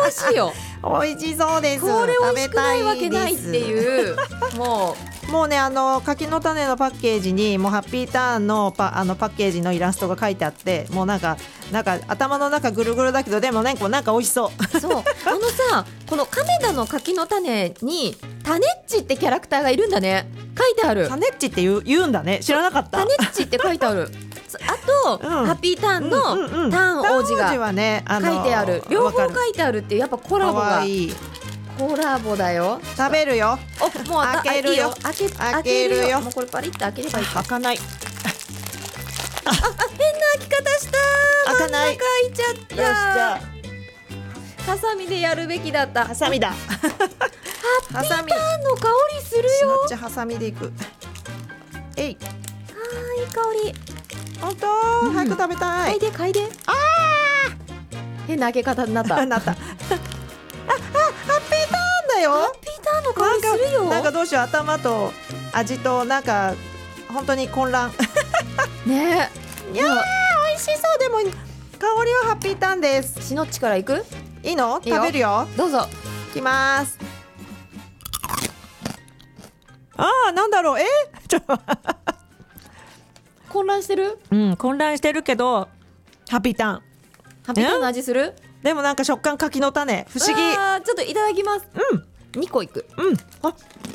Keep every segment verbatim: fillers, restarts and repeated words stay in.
味しいよ美味しそうです。 これ美味しくないわけないっていうもうもうねあの柿の種のパッケージにもうハッピーターンの パ, あのパッケージのイラストが書いてあって、もうなんかなんか頭の中ぐるぐるだけどでもねこうなんか美味しそう。 そうあのさこの亀田の柿の種にタネッチってキャラクターがいるんだね。書いてある。 タネッチって言う、言うんだね。知らなかった。 タネッチって書いてあるあと、うん、ハッピーターンの、 うんうんうん、 ターン王子がはね、あの書いてある。両方書いてあるっていうやっぱコラボがかわいい。 コラボだよ。 食べるよ。 おもう開けるよ。 開け開けるよ。 もうこれパリッと開ければいい。 開かない。 あ、変な開き方した。 開かない。 真ん中開いちゃった。よしじゃあハサミでやるべきだった。 ハサミだ。 ハッピーターンの香りするよ。 しのっちハサミでいく。えい。 あーいい香り。 本当、うん、早く食べたい。 嗅いで嗅いで。あー変な開け方になったなった。あ、あ、ハッピーターンだよ。 ハッピーターンの香りするよ。 なんか、なんかどうしよう、頭と味となんか本当に混乱。 ねえ。いやー美味しそう。でも香りはハッピーターンです。 しのっちからいく？ いいの？食べるよ。 どうぞ。 いきます。あーなんだろう。えちょっと混乱してる？ うん混乱してるけどハッピーターン。 ハッピーターンの味する？ でもなんか食感柿の種不思議。 あちょっといただきます。うんにこいく。 うんあ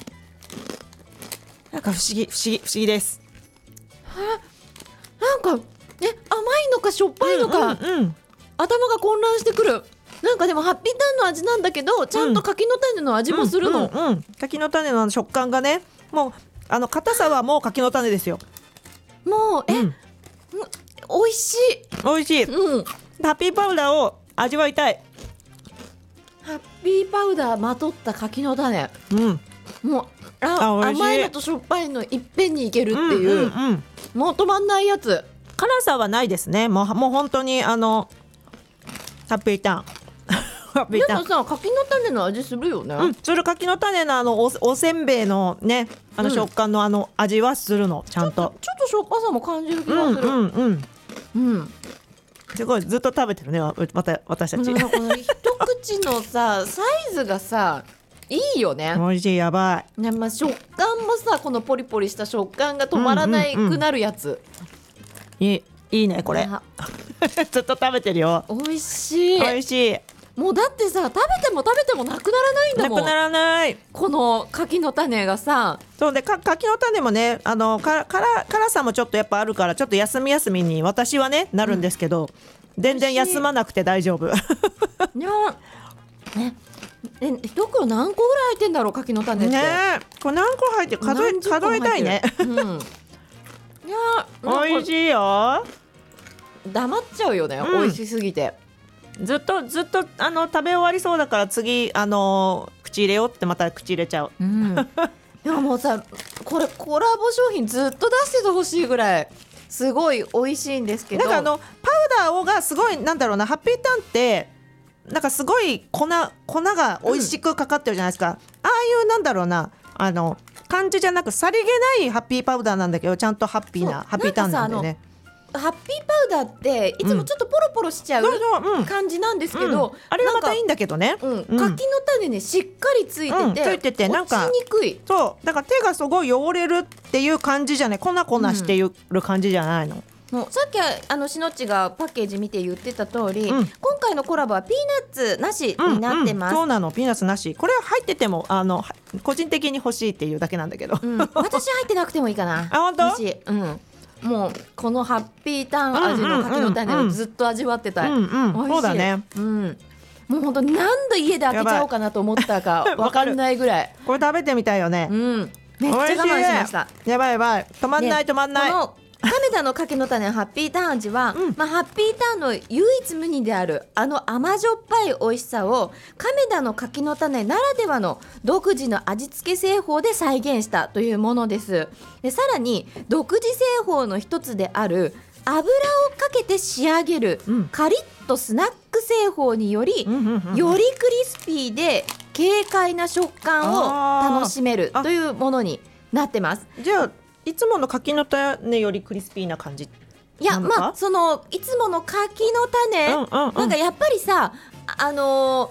なんか不思議不思議不思議です。 はなんかえ甘いのかしょっぱいのか、 うんうんうん、 頭が混乱してくる。なんかでもハッピーターンの味なんだけどちゃんと柿の種の味もするの、 うんうんうん、柿の種の食感がねもうあの硬さはもう柿の種ですよ。 もうえ、うん、美味しい美味しい、うん、ハッピーパウダーを味わいたい。 ハッピーパウダーまとった柿の種、 うん、 もうあ甘いのとしょっぱいのいっぺんにいけるっていう、うんうんうん、もう止まんないやつ。 辛さはないですね。もうもう本当にあのハッピーターンでもさ柿の種の味するよね。 うん、する。柿の種のあの お, おせんべいのねあの食感のあの味はするのちゃんと。 ちょっとしょっぱさも感じる気がする。 うんうんうん、 うん、 すごいずっと食べてるねまた私たち。 この一口のさサイズがさいいよね。 美味しい。やばい、 ねまあ、食感もさこのポリポリした食感が止まらないくなるやつ、 うんうんうん、いいいいねこれずっと食べてるよ。 美味しい美味しい。 もうだってさ食べても食べてもなくならないんだもん。 なくならない。 この柿の種がさそうでか柿の種もねあのかから辛さもちょっとやっぱあるからちょっと休み休みに私はねなるんですけど、うん、全然休まなくて大丈夫。 いやねえ一袋何個ぐらい入ってんだろう柿の種ってね。これ何個入って数え数えたいね。 うん、いや美味しいよ。 黙っちゃうよね、うん、美味しすぎて。 ずっとずっとあの食べ終わりそうだから次あの口入れようってまた口入れちゃう、 うん、いやもうさこれコラボ商品ずっと出しててほしいぐらいすごい美味しいんですけど、 なんかあのパウダーをがすごいなんだろうなハッピーターンってなんかすごい粉粉が美味しくかかってるじゃないですか、うん、ああいうなんだろうなあの感じじゃなくさりげないハッピーパウダーなんだけどちゃんとハッピーなハッピーターンなんだよね。 ハッピーパウダーっていつもちょっとポロポロしちゃう感じなんですけど、うんうん、 あれがまたいいんだけどね、 うんうん、柿の種ねしっかりついてて、うん、ついててなんか落ちにくい。 そうだから手がすごい汚れるっていう感じじゃない、粉々してる感じじゃないの、 うん、もうさっきあのしのっちがパッケージ見て言ってた通り、うん、今回のコラボはピーナッツなしになってます、 うんうん、そうなのピーナッツなし。これは入っててもあの個人的に欲しいっていうだけなんだけど、 うん、私入ってなくてもいいかな。 あ本当？ うんもうこのハッピーターン味の柿の種をずっと味わってたい、うんうんうん、 そうだね、 うん、もう本当何度家で開けちゃおうかなと思ったか分かんないぐらいこれ食べてみたいよね、 うん、めっちゃ我慢しました。 やばいやばい止まんない、ね、止まんない。 この亀田の柿の種ハッピーターン味は、うんまあ、ハッピーターンの唯一無二であるあの甘じょっぱい美味しさを亀田の柿の種ならではの独自の味付け製法で再現したというものです。でさらに独自製法の一つである油をかけて仕上げる、うん、カリッとスナック製法により、うんうんうん、よりクリスピーで軽快な食感を楽しめるというものになってます。 じゃあいつもの柿の種よりクリスピーな感じ。 いやまあそのいつもの柿の種、うんうんうん、なんかやっぱりさあのー、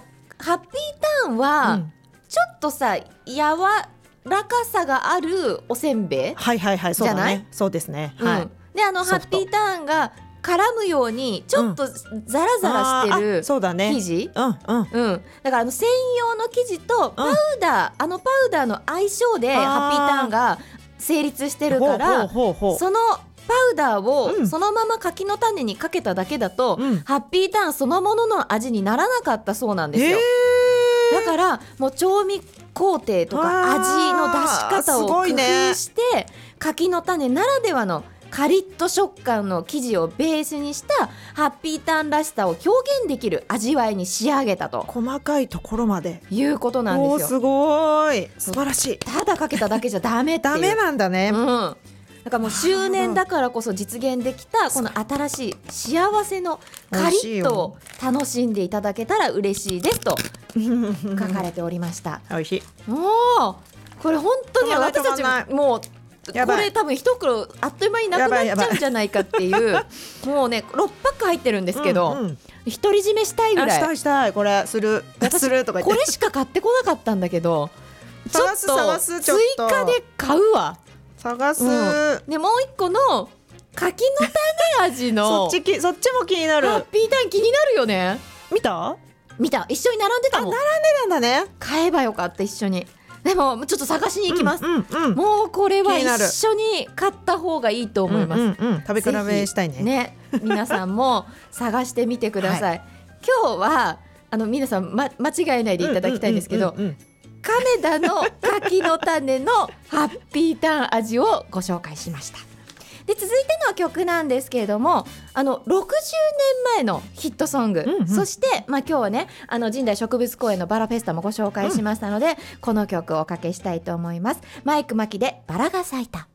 ハッピーターンは、 うんちょっとさ柔らかさがあるおせんべい、 はいはいはい、そうだじゃないね、そうですね、 うんはい。 であのハソフトッピーターンが絡むようにちょっとザラザラしてあーるあそうだね生地、 うんうんうん、だからあの専用の生地とパウダー、あのパウダーの相性であーハッピーターンが成立してるから、 ほうほうほうほうそのパウダーをうんそのまま柿の種にかけただけだと、 うんハッピーターンそのものの味にならなかったそうなんですよ。 へーだからもう調味工程とかあー味の出し方すを工ごいね夫して、柿の種ならではのカリッと食感の生地をベースにしたハッピーターンらしさを表現できる味わいに仕上げたと細かいところまで。 いうことなんおーですよ。 すごい、素晴らしい。 ただかけただけじゃダメっていうダメなんだね、 うん、だからもう周年だからこそ実現できたこの新しい幸せのカリッとを楽しんでいただけたら嬉しいですと書かれておりました。 美味しい。 おーこれ本当に止まんない私た止まんないちもうやばいこれ多分一袋あっという間になくなっちゃうんじゃないかっていうもうねろっパック入ってるんですけど、 うんうん独り占めしたいぐあしたらいいしたい、これする私するとか言ってこれしか買ってこなかったんだけどちょっ探す探とすちょっ追と加で買うわ。 探す、 うんでもう一個の柿の種味そのっちきそっちも気になる。 ハッピーターン気になるよね。 見た？ 見た一緒に並んでたもん。 なんだね。 買えばよかった一緒に。でもちょっと探しに行きます、 うんうんうん、 もうこれは気になる一緒に買った方がいいと思います、 うんうんうん、食べ比べしたいね。 ね皆さんも探してみてください、今日はあの皆さん、ま、間違えないでいただきたいんですけど、 うんうんうんうん亀田の柿の種のハッピーターン味をご紹介しました。で続いての曲なんですけれども、あのろくじゅうねんまえのヒットソング、 うんうんそして、まあ、今日はねあの神代植物公園のバラフェスタもご紹介しましたので、この曲をおかけしたいと思います。マイク・マキでバラが咲いた。